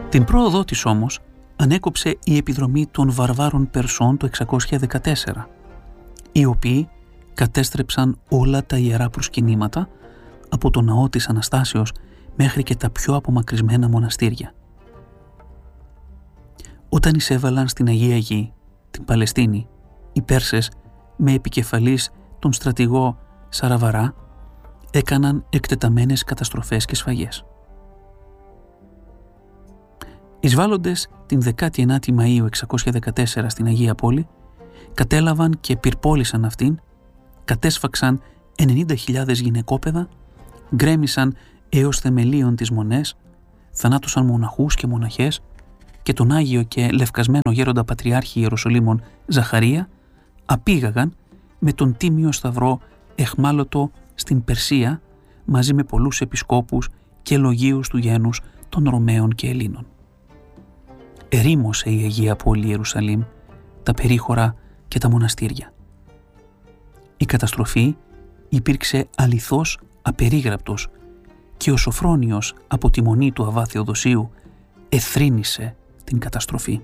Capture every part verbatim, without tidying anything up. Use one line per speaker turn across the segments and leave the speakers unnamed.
Την πρόοδό της όμως ανέκοψε η επιδρομή των βαρβάρων Περσών το εξακόσια δεκατέσσερα, οι οποίοι κατέστρεψαν όλα τα ιερά προσκυνήματα από το ναό της Αναστάσεως μέχρι και τα πιο απομακρυσμένα μοναστήρια. Όταν εισέβαλαν στην Αγία Γη, την Παλαιστίνη, οι Πέρσες με επικεφαλής τον στρατηγό Σαραβαρά έκαναν εκτεταμένες καταστροφές και σφαγές. Εισβάλλοντες την δεκάτη ενάτη Μαΐου εξακόσια δεκατέσσερα στην Αγία Πόλη, κατέλαβαν και πυρπόλησαν αυτήν, κατέσφαξαν ενενήντα χιλιάδες γυναικόπαιδα, γκρέμισαν έως θεμελίων τις μονές, θανάτωσαν μοναχούς και μοναχές και τον Άγιο και λευκασμένο γέροντα Πατριάρχη Ιεροσολύμων Ζαχαρία απήγαγαν με τον Τίμιο Σταυρό εχμάλωτο στην Περσία μαζί με πολλούς επισκόπους και λογίους του γένους των Ρωμαίων και Ελλήνων. Ερήμωσε η Αγία Πόλη Ιερουσαλήμ, τα περίχωρα και τα μοναστήρια. Η καταστροφή υπήρξε αληθώς απερίγραπτος και ο Σοφρόνιος από τη μονή του Αββά Θεοδοσίου εθρήνησε την καταστροφή.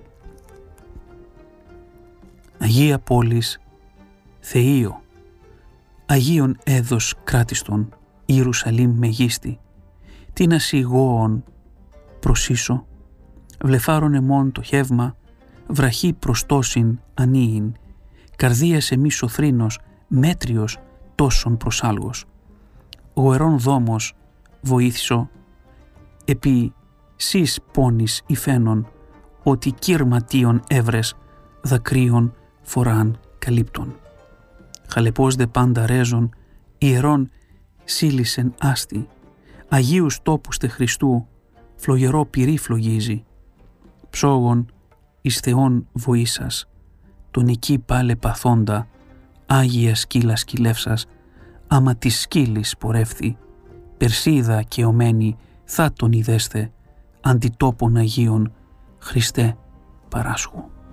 Αγία Πόλης Θεΐο, Αγίων έδος κράτιστον, Ιερουσαλήμ μεγίστη, την ασυγόων προσίσω, βλεφάρον εμών το χεύμα, βραχή προστόσιν ανίην, καρδίας εμείς ο θρήνος, μέτριος τόσον προσάλγος. Ο ερών δόμος βοήθησο, επί σεις πόνης υφαίνων, ότι κύρματίων έβρες δακρύων φοράν καλύπτων. Χαλεπός δε πάντα ρέζων, ιερών σύλλησεν άστη, Αγίους τόπους τε Χριστού, φλογερό πυρί φλογίζει, ψόγων εις Θεόν βοήσας, τον εκεί πάλε παθόντα, Άγια σκύλα σκυλεύσας, άμα της σκύλης πορεύθη, Περσίδα και ομένη θα τον ιδέστε, αντιτόπων Αγίων, Χριστέ παράσχου.